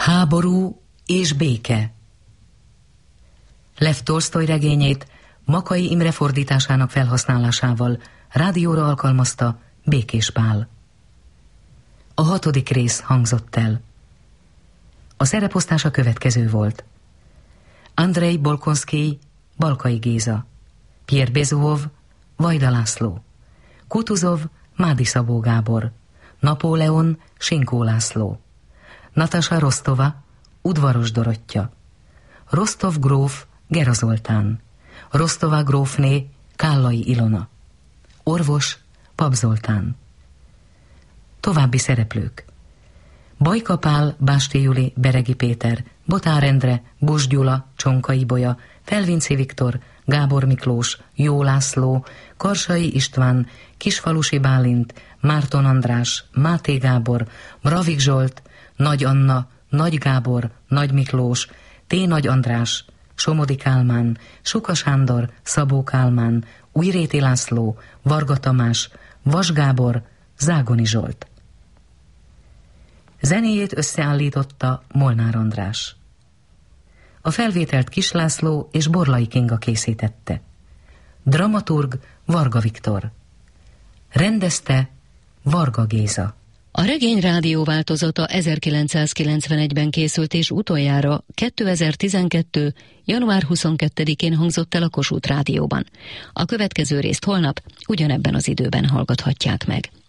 Háború és béke. Lev Tolsztoj regényét Makay Imre fordításának felhasználásával rádióra alkalmazta Békés Pál. A 6. rész hangzott el. A szereposztás a következő volt: Andrei Bolkonszkij, Balkai Géza; Pierre Bezuhov, Vajda László; Kutuzov, Mádi Szabó Gábor; Napóleon, Sinkó László; Natasha Rostova, Udvaros Dorottya; Rostov gróf, Gera Zoltán; Rostova grófné, Kállai Ilona; orvos, Pap Zoltán. További szereplők: Bajka Pál, Básti Juli, Beregi Péter, Botár Endre, Buss Gyula, Csonka Ibolya, Felvinci Viktor, Gábor Miklós, Jó László, Karsai István, Kisfalusi Bálint, Márton András, Máté Gábor, Mravik Zsolt, Nagy Anna, Nagy Gábor, Nagy Miklós, T. Nagy András, Somodi Kálmán, Suka Sándor, Szabó Kálmán, Újréti László, Varga Tamás, Vas Gábor, Zágoni Zsolt. Zenéjét összeállította Molnár András. A felvételt Kis László és Borlai Kinga készítette. Dramaturg Varga Viktor. Rendezte Varga Géza. A regény rádió változata 1991-ben készült, és utoljára 2012. január 22-én hangzott el a Kossuth Rádióban. A következő részt holnap ugyanebben az időben hallgathatják meg.